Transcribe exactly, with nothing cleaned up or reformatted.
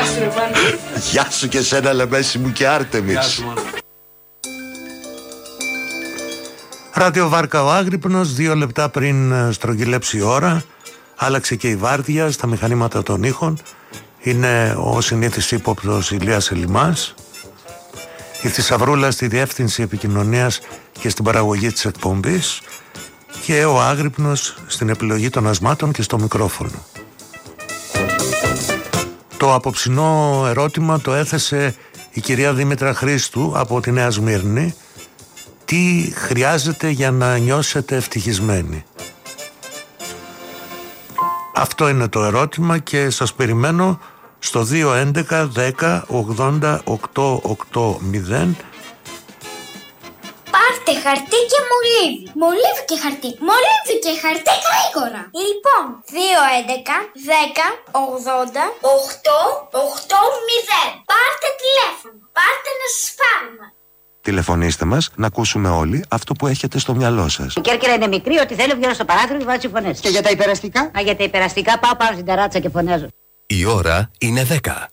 Γεια σου, Ευάνη. Γεια σου και σένα, Λεμέση μου και Άρτεμις. Ράδιο Βάρκα ο Άγρυπνος, δύο λεπτά πριν στρογγυλέψει η ώρα. Άλλαξε και η βάρδια στα μηχανήματα των ήχων. Είναι ο συνήθις ύποπτος Ηλίας Ελιμάς. Η Θησαυρούλα στη διεύθυνση επικοινωνίας και στην παραγωγή της εκπομπής. Και ο Άγρυπνος στην επιλογή των ασμάτων και στο μικρόφωνο. Το απόψινό ερώτημα το έθεσε η κυρία Δήμητρα Χρήστου από τη Νέα Σμύρνη. Τι χρειάζεται για να νιώσετε ευτυχισμένοι? Αυτό είναι το ερώτημα και σας περιμένω στο δύο έντεκα δέκα ογδόντα οκτώ ογδόντα. Πάρτε χαρτί και μολύβι. Μολύβι και χαρτί. Μολύβι και χαρτί γρήγορα. Λοιπόν, δύο έντεκα δέκα ογδόντα οκτώ ογδόντα. Πάρτε τηλέφωνο. Πάρτε να σας πάρουμε. Τηλεφωνήστε μας να ακούσουμε όλοι αυτό που έχετε στο μυαλό σας. Η Κέρκυρα είναι μικρή, ό,τι θέλω βγαίνω στο παράθυρο και βάζω φωνές. Και για τα υπεραστικά? Α, για τα υπεραστικά πάω πάνω στην ταράτσα και φωνάζω. Η ώρα είναι δέκα.